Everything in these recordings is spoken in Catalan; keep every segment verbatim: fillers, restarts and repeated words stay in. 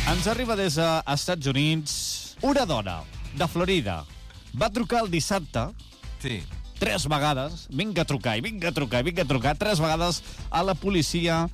Ens arriba des dels Estats Units una dona de Florida. Va trucar el dissabte Sí. tres vegades, vinga a trucar, i vinga a trucar, i vinga a trucar, tres vegades a la policia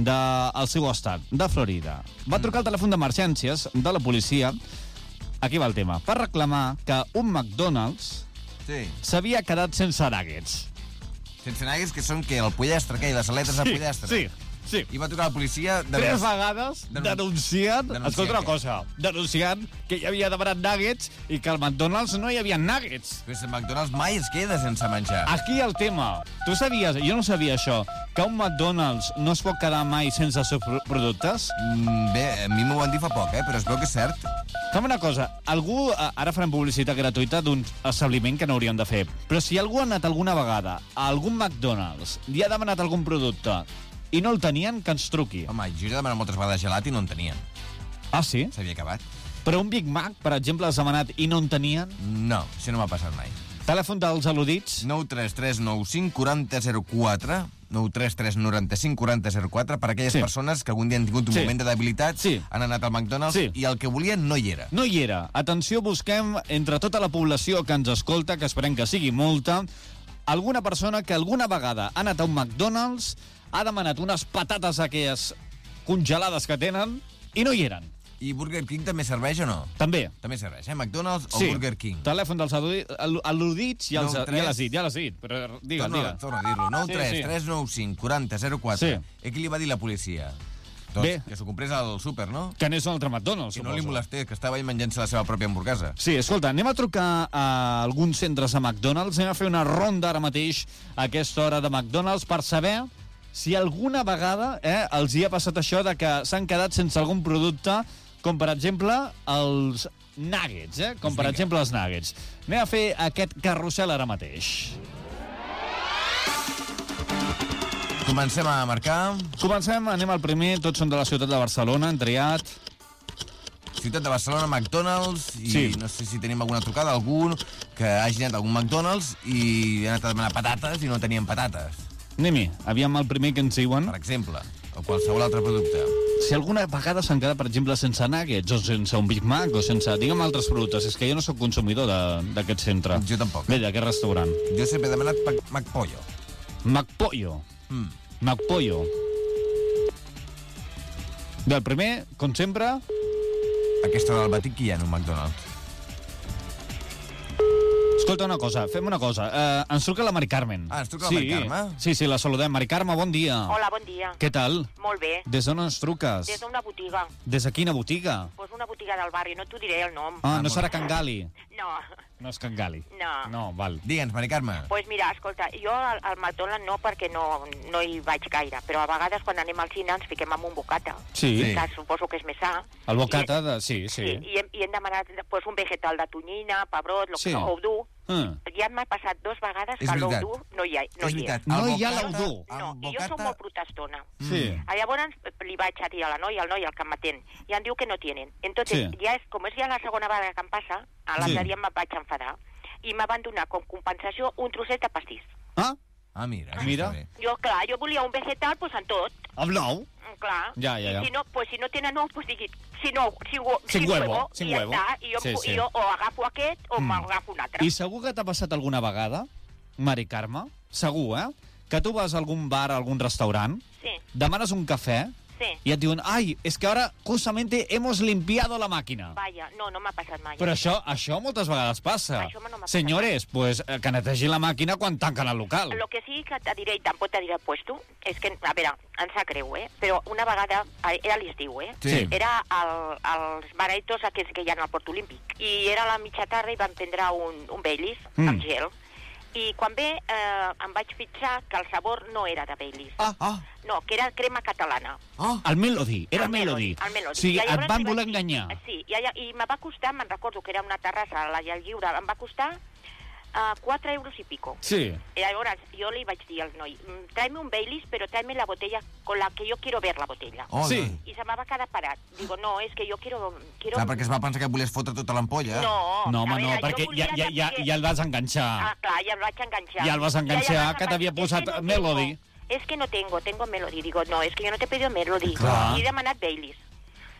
del seu estat, de Florida. Va trucar al telèfon d'emergències de la policia, aquí va el tema, per reclamar que un McDonald's Sí. s'havia quedat sense nuggets. Sense nuggets, que són que el pollastre, que i les aletes de pollastre. Sí, sí. I va trucar a la policia... De Tres les... vegades Denun- denunciant, denunciant escolta una què? cosa, denunciant que hi havia demanat nuggets i que al McDonald's no hi havia nuggets. Però si el McDonald's mai es queda sense menjar. Aquí el tema. Tu sabies, jo no sabia això, que un McDonald's no es pot quedar mai sense els seus pro- productes? Mm, bé, a mi m'ho van dir fa poc, eh? Però es veu que és cert. Fem una cosa, algú, eh, ara farem publicitat gratuïta d'un establiment que no hauríem de fer, però si algú ha anat alguna vegada a algun McDonald's i ha demanat algun producte i no el tenien, que ens truqui. Home, jo he demanat moltes vegades gelat i no en tenien. Ah, sí? S'havia acabat. Però un Big Mac, per exemple, has demanat i no en tenien? No, això no m'ha passat mai. Telèfon dels al·ludits? nou tres tres nou cinc quatre zero zero quatre nou tres tres nou cinc quatre zero zero quatre per aquelles Sí. persones que algun dia han tingut un Sí. moment de debilitat, Sí. han anat al McDonald's Sí. i el que volien no hi era. No hi era. Atenció, busquem entre tota la població que ens escolta, que esperem que sigui molta, alguna persona que alguna vegada ha anat a un McDonald's, ha demanat unes patates aquelles congelades que tenen i no hi eren. I Burger King també serveix o no? També. També serveix, eh? McDonald's o Sí. Burger King? Telèfon dels al·ludi- al- al·ludits, ja, els, nou tres ja l'has dit, ja l'has dit. Però digue'l, Torna, digue'l. torna a dir-lo. nou tres Sí, tres nou cinc quatre zero quatre. Sí. I qui li va dir la policia? Doncs Bé. que s'ho comprés al súper, no? Que anés a un altre McDonald's, Que no li suposo. molestés, que estava ell menjant-se la seva pròpia hamburguesa. Sí, escolta, anem a trucar a alguns centres de McDonald's, anem a fer una ronda ara mateix a aquesta hora de McDonald's per saber si alguna vegada eh, els hi ha passat això de que s'han quedat sense algun producte, com per exemple els nuggets, eh? com Doncs per vinga. exemple els nuggets. Anem a fer aquest carrusel ara mateix. Comencem a marcar. Comencem, anem al primer, tots són de la ciutat de Barcelona, han triat. Ciutat de Barcelona, McDonald's, i Sí. no sé si tenim alguna trucada, algun que hagi anat a algun McDonald's i ha anat a demanar patates i no tenien patates, Anem-hi, aviam el primer que ens diuen. per exemple, o qualsevol altre producte. Si alguna vegada s'han quedat, per exemple, sense nuggets, o sense un Big Mac, o sense, digue'm, altres productes. És que jo no sóc consumidor de- d'aquest centre. Jo tampoc. Bé, d'aquest restaurant. Jo sempre he demanat Mac- McPollo. McPollo. Mm. McPollo. Bé, el primer, com sempre... A aquesta hora del matí qui hi ha en un McDonald's? Escolta una cosa, fem una cosa. Eh, ens truca la Mari Carmen. Ah, ens truca la sí. Mari Carme? Sí, sí, la saludem. Mari Carme, bon dia. Hola, bon dia. Què tal? Molt bé. Des d'on ens truques? Des d'una botiga. Des de quina botiga? Pues una botiga del barri, no t'ho diré el nom. Ah, Ah, no molt serà bé. Can Gali. No, No és Can Gali. no. No, val. Digue'ns, Mari Carme. Pues mira, escolta, jo al, al McDonald's no, perquè no, no hi vaig gaire, però a vegades quan anem al cine ens fiquem amb un bocata, Sí. Sí. que suposo que és més sa. El bocata I, de... Sí, sí. sí. I, hem, i hem demanat pues, un vegetal de tonyina, pebrot, lo Sí. que ou dur. Ah. Ja m'ha passat dos vegades És que l'ou veritat. dur no hi, ha, no és hi veritat. és. No el hi ha bocata- l'ou dur. No, amb i jo soc bocata- molt protestona. Sí. A llavors li vaig a dir a la noia, al noi, al que m'atén, i em diu que no tienen. Entonces, Sí. ja és, com és ja la segona vegada que em passa, a l'altre Sí. dia em vaig enfadar i me van donar com compensació un trosset de pastís. Ah, Ah, mira. això Mira. està bé. Jo, clar, jo volia un vegetal, pues en tot. amb l'ou? Mm, Clar. Ja, ja, ja. I si no, pues si no tenen ou, pues digui, si no, si, hu- Sin sin huevo, huevo, sin i ja huevo. està. I jo, Sí, sí. i jo o agafo aquest o Mm. m'agafo un altre. I segur que t'ha passat alguna vegada, Mari Carme, segur, eh? Que tu vas a algun bar, a algun restaurant, Sí, demanes un cafè sí. i et diuen, ai, és que ara justamente hemos limpiado la màquina. Vaja, no, no m'ha passat mai. Però això, això moltes vegades passa. Això no m'ha passat Senyores, pues, eh, que netegi la màquina quan tanquen el local. Lo que sí que te diré, i tampoc te diré el puesto, és que, a veure, em sap greu, eh? Però una vegada, eh, era l'estiu, eh? Sí. Era el, els baraitos aquests que hi ha al Port Olímpic. I era a la mitja tarda i vam prendre un, un Baileys Mm. amb gel. I quan ve eh, em vaig fixar que el sabor no era de Baileys. Ah, Ah, No, que era crema catalana. ah. el Melody, era El Melody. El Melody. O sigui, I et llavors van li vaig voler dir- enganyar. Sí, i, allà, i me va costar, me'n recordo que era una terrassa a la Llar Lliure, em va costar uh, quatre euros i pico. Sí. Y ahora yo le iba a decir al noi, "Mm, tráeme un Baileys, pero tráeme la botella con la que yo quiero ver la botella. Oh, Sí. doncs. Y se me va a quedar parat. Digo, no, es que yo quiero... quiero... Clar, perquè es va pensar que volies fotre tota l'ampolla. No, No, a home, no, veure, jo perquè ja, volia ja, ja, saber- ja el vas enganxar. Ah, clar, ja el vaig enganxar. Ja el vas enganxar, Ja, ja que t'havia es que posat no Melody. tengo, Es que no tengo, tengo Melody. Digo, no, es que yo no te he pedido Melody. Clar. I he demanat Baileys.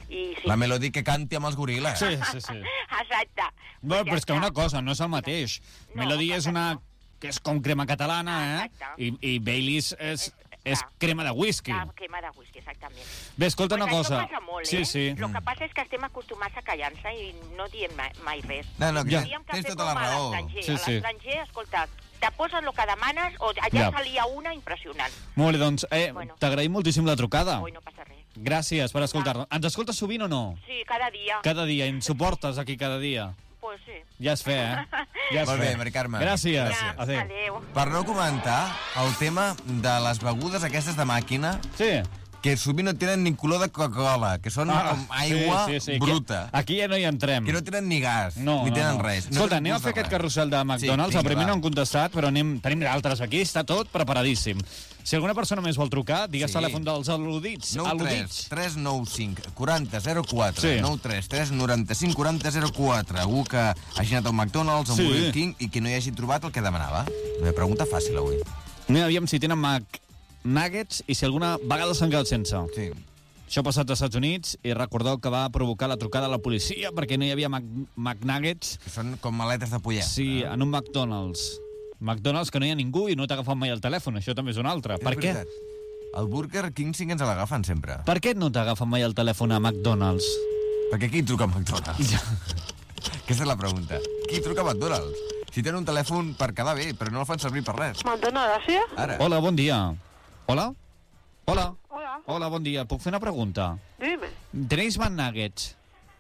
I sí. La Melody que canti amb els goril·les. Sí, sí, sí. Exacte. Bueno, Pues però ja és que està. una cosa, no és el mateix. No, Melody és clar que una... no. que és com crema catalana, eh? Exacte. I, i Baileys és, és clar. crema de whisky. La crema de whisky, exactament. Bé, escolta una Pues cosa. això passa molt, Sí, eh? sí. El que passa és que estem acostumats a callar-se i no diem mai, mai res. No, no, que Ja. Hauríem que tens fer tota la com a raó. l'estranger. Sí, A sí. l'estranger, escolta, te poses el que demanes o allà Ja. salia una impressionant. Molt bé, doncs, eh, Bueno. t'agraïm moltíssim la trucada. Ui, no passa res. Gràcies per escoltar-nos. Ens escoltes sovint o no? Sí, cada dia. Cada dia, ens suportes aquí cada dia. Pues sí. Ja és fe, eh? Ja és Molt fe. bé, Mari Carme. Gràcies. Ja, Adéu. adéu. Per no comentar el tema de les begudes aquestes de màquina, Sí. que sovint no tenen ni color de Coca-Cola, que són Ah, com aigua sí, sí, sí. bruta, Aquí, aquí ja no hi entrem. que no tenen ni gas, No, ni no, tenen no. res. No Escolta, tenen anem a gust fer de aquest res. carrusel de McDonald's. Sí, el primer vinga, no va. han contestat, però anem, tenim d'altres aquí. Està tot preparadíssim. Si alguna persona més vol trucar, digues Sí. telèfon dels al·ludits. nou tres Al·ludits. tres nou cinc quaranta zero quatre, Sí. nou tres tres noranta cinc quaranta zero quatre. Algú que hagi anat a un McDonald's, a un Sí. Burger King i que no hi hagi trobat el que demanava. Una pregunta fàcil avui. Anem, aviam si tenen McNuggets i si alguna vegada s'han quedat sense. Sí. Això ha passat als Estats Units i recordeu que va provocar la trucada a la policia perquè no hi havia Mac McNuggets. Que són com maletes de pollet. Sí, en un McDonald's. McDonald's que no hi ha ningú i no t'agafen mai el telèfon. Això també és un altre. És Per què? veritat. El Burger King sí que ens l'agafen sempre. Per què no t'agafen mai el telèfon a McDonald's? Perquè qui truca a McDonald's? Aquesta és la pregunta. Qui truca a McDonald's? Si tenen un telèfon per quedar bé, però no el fan servir per res. McDonald's, sí? Ara. Hola, bon dia. Hola? Hola? Hola, Hola, bon dia. Puc fer una pregunta? dime. Tenéis McNuggets?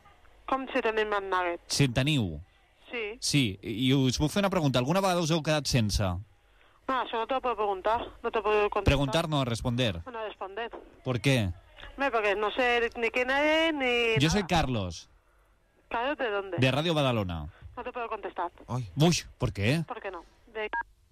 Com si tenim McNuggets? Si en teniu? Sí. Sí, i us puc fer una pregunta. Alguna vegada us heu quedat sense? No, això no te lo puedo preguntar. No te puedo contestar. Preguntar, no responder. No responder. ¿Por qué? Hombre, porque no sé ni quién eres ni... Yo soy nada. Carlos, Claro, ¿de dónde? de Radio Badalona. No te puedo contestar. Oi. Uy, ¿por qué? ¿Por qué no? De...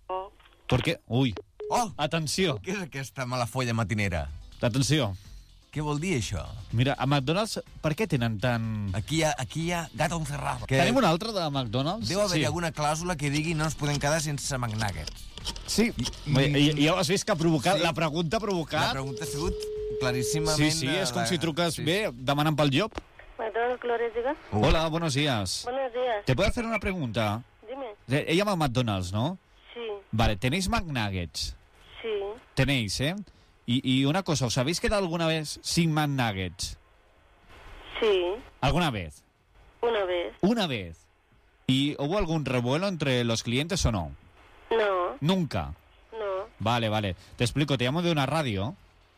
¿Por qué? Uy, Oh! atenció, Què és aquesta mala folla matinera? atenció. Què vol dir això? Mira, a McDonald's, per què tenen tan... Aquí hi ha, aquí hi ha gato encerrado. Que Tenim un altre de McDonald's? deu haver-hi sí. alguna clàusula que digui no ens podem quedar sense McNuggets. Sí, I- I, i, i ja ho has vist que ha provocat, Sí. la pregunta ha La provocat... pregunta ha sigut claríssimament... Sí, sí, és com la- si truques sí. bé demanant pel llop. McDonald's Gloria, diga. Uh. Hola, buenos días. Buenos días. ¿Te puedo hacer una pregunta? Dime. Eh, He llamado a McDonald's, ¿no? Sí, Vale, ¿tenéis McNuggets? sí, Tenéis, ¿eh? Y, y una cosa, ¿os habéis quedado alguna vez sin McNuggets? sí. ¿Alguna vez? Una vez. Una vez. ¿Y hubo algún revuelo entre los clientes o no? No, Nunca. no. Vale, vale. Te explico, te llamo de una radio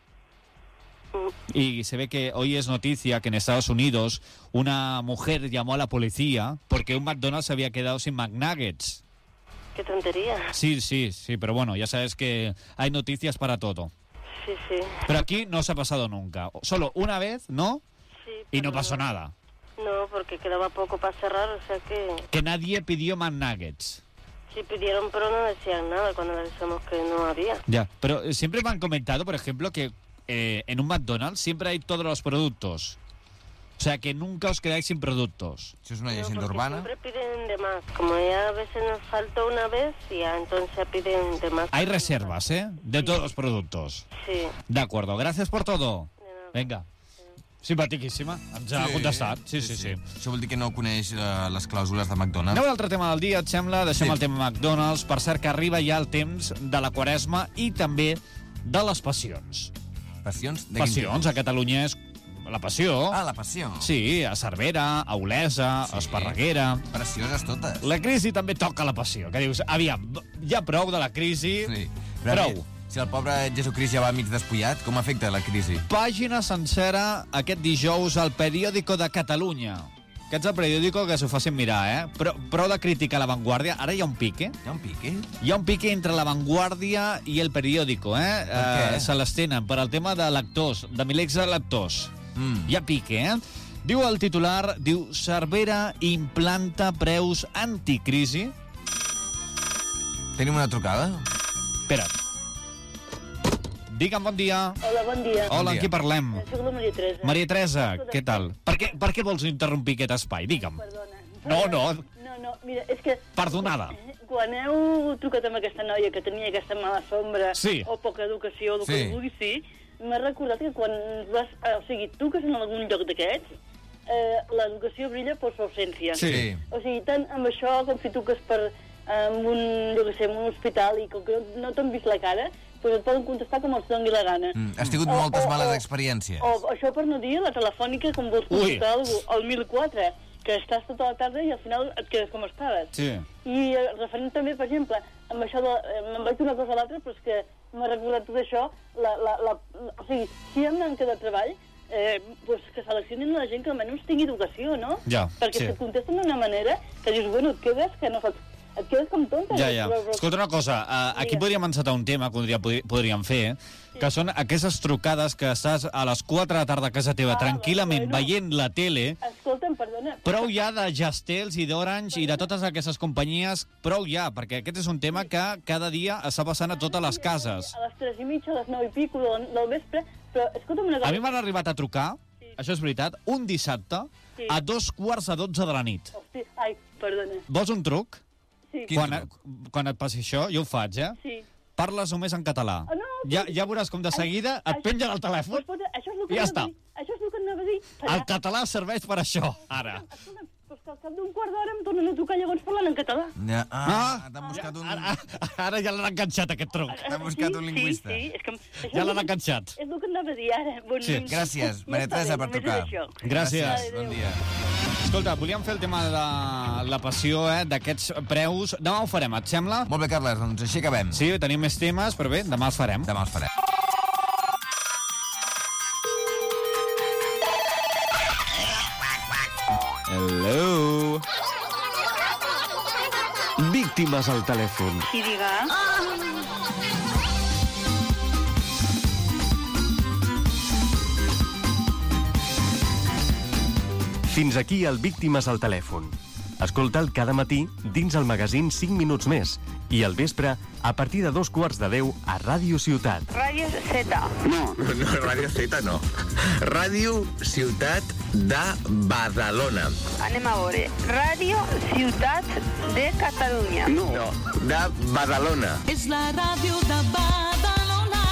Mm, y se ve que hoy es noticia que en Estados Unidos una mujer llamó a la policía porque un McDonald's se había quedado sin McNuggets. Qué tontería. Sí, sí, sí, pero bueno, ya sabes que hay noticias para todo. Sí, sí. Pero aquí no se ha pasado nunca. Solo una vez, ¿no? Sí, Y no pero pasó nada. No, porque quedaba poco para cerrar, o sea que Que nadie pidió McNuggets. sí pidieron, pero no decían nada cuando les decíamos que no había. Ya, pero eh, siempre me han comentado, por ejemplo, que eh, en un McDonald's siempre hay todos los productos. O sea, que nunca os quedáis sin productos. Això és una No, llegenda porque urbana. siempre piden de más. Como ya a veces nos faltó una vez, ya entonces piden de más. Hay reservas, ¿eh? De todos los productos. Sí. De acuerdo, gracias por todo. De nada. Venga. Simpaticíssima. Ens ha contestat. Sí, sí, sí. Això vol dir que no coneix eh, les clàusules de McDonald's. Anem a l'altre tema del dia, et sembla? Deixem Sí. el tema McDonald's. Per cert, que arriba ja el temps de la Quaresma i també de les passions. Passions? De quin Passions, a Catalunya és la passió. tipus? Ah, la passió. Sí, a Cervera, a Olesa, Sí. a Esparreguera. Precioses totes. La crisi també toca la passió, que dius, aviam, ja prou de la crisi, Sí. prou. Però, si el pobre Jesucrist ja va mig despullat, com afecta la crisi? Pàgina sencera aquest dijous al Periódico de Catalunya. Aquest és el periòdico que s'ho facin mirar, eh? Però, prou de crítica a La Vanguardia. Ara hi ha un pique. Hi ha un pique? Hi ha un pique entre La Vanguardia i el periòdico, eh? Per què? Eh, se les tenen per al tema de lectors, de milers de lectors. Mm. Hi ha pique, eh? Diu el titular, diu, Cervera implanta preus anticrisi. Tenim una trucada? Espera't. Digue'm, bon dia. Hola, bon dia. Hola, Bon amb dia. qui parlem? Soc la Maria Teresa. Maria Teresa, què tal? Per què, per què vols interrompir aquest espai? Digue'm. Perdona. No, no, No, no, mira, és que perdonada. quan heu trucat amb aquesta noia que tenia aquesta mala sombra Sí. o poca educació, el Sí. que vulgui, sí, m'ha recordat que quan vas... Eh, o sigui, tu que és en algun lloc d'aquests, eh, l'educació brilla per su ausència. Sí. O sigui, tant amb això com si truques per en un, jo què sé, en un hospital i com que no, no t'han vist la cara, doncs et poden contestar com els doni la gana. Mm, has tingut moltes males experiències. O, o això per no dir la telefònica, com vols consultar algú, el mil quatre, que estàs tota la tarda i al final et quedes com estaves. Sí. I eh, referent també, per exemple, amb això de... Eh, me'n vaig d'una cosa a l'altra, però és que m'ha recordat tot això, la, la, la, o sigui, si hi ha manca de treball, eh, pues que seleccionin la gent que almenys tingui educació, no? Ja, Perquè sí. si et contesten d'una manera que dius, bueno, et quedes que no saps... Et quedes com tonta. Ja, ja. Però, però... Escolta una cosa, uh, aquí podríem encetar un tema que podria, podríem fer, que són aquestes trucades que estàs a les quatre de la tarda a casa teva, Ah, tranquil·lament, bueno. veient la tele. Escolta'm, perdona. Prou ja de Jastels i d'Orange i de totes aquestes companyies, prou ja, perquè aquest és un tema que cada dia està passant a totes les cases. A les tres i mitja, a les nou i pico del, del vespre, però escolta'm una cosa. A mi m'han arribat a trucar, Sí. això és veritat, un dissabte Sí. a dos quarts de dotze de la nit. Hosti, ai, perdona. Vols un truc? Sí. Quin Quan, truc? quan et passi això, jo ho faig, eh? Sí. Parles només en català. Ah, no, Ja, ja veuràs com de seguida et Això- pengen el telèfon. Pues, pues, això és el que Ja anava està. a dir. Això és el que anava a dir. El català serveix per això, ara. Escolta'm, doncs que al cap d'un quart d'hora em tornen a trucar llavors parlant en català. Ja, ah, Ah, t'han buscat un... Ara, ara ja l'han enganxat, aquest truc. T'han buscat un lingüista. Sí, sí, és que... això Ja és l'han el que- enganxat. És el que anava a dir ara. Bueno, Sí, gràcies, ja Maria està Teresa, bé, per només trucar. és això. Gràcies. Bon dia. Escolta, volíem fer el tema de la passió, eh, d'aquests preus. Demà ho farem, et sembla? Molt bé, Carles, doncs així acabem. Sí, tenim més temes, però bé, demà els farem. Demà els farem. Hello. Víctimes al telèfon. Sí, diga. Fins aquí el Víctimes al telèfon. Escolta'l cada matí dins el magazín cinc minuts més i al vespre a partir de dos quarts de deu a Ràdio Ciutat. Ràdio Z. No, no, Ràdio Z no. Ràdio Ciutat de Badalona. Anem a veure. Ràdio Ciutat de Catalunya. No, no de Badalona. És la ràdio de Badalona.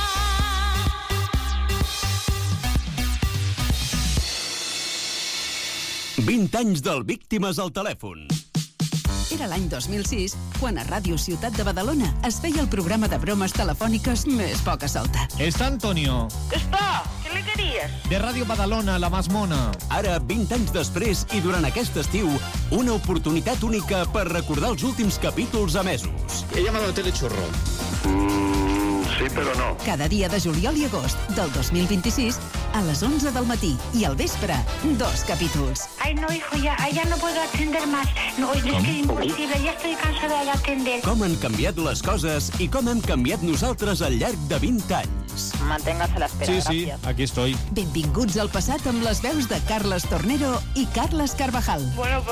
vint anys del Víctimes al telèfon. Era l'any dos mil sis, quan a Ràdio Ciutat de Badalona es feia el programa de bromes telefòniques més poca solta. Está Antonio, Està, què li queries? de Ràdio Badalona, la más mona. Ara, vint anys després i durant aquest estiu, una oportunitat única per recordar els últims capítols emesos. He llamado a Telechurro. Sí, però no. Cada dia de juliol i agost del dos mil vint-i-sis a les onze del matí i al vespre, dos capítols. Ay, no, hijo, ya, ya no puedo atender más. No, es que es imposible, ya estoy cansada de atender. Com han canviat les coses i com hem canviat nosaltres al llarg de vint anys. Manténgase a la espera, Sí, sí, gracias. aquí estoy. Benvinguts al passat amb les veus de Carles Tornero i Carles Carvajal. Bueno,